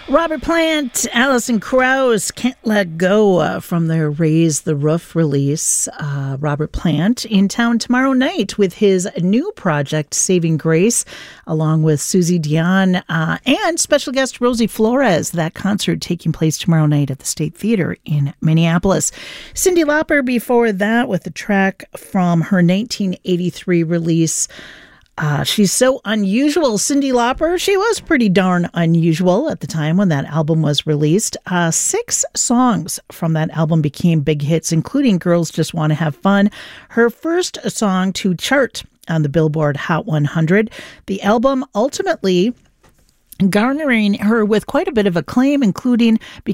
Robert Plant, Alison Krauss, Can't Let Go from their Raise the Roof release. Robert Plant in town tomorrow night with his new project, Saving Grace, along with Susie Dion and special guest Rosie Flores. That concert taking place tomorrow night at the State Theatre in Minneapolis. Cyndi Lauper before that with a track from her 1983 release, She's So Unusual. Cyndi Lauper, she was pretty darn unusual at the time when that album was released. 6 songs from that album became big hits, including Girls Just Want to Have Fun, her first song to chart on the Billboard Hot 100. The album ultimately garnering her with quite a bit of acclaim, including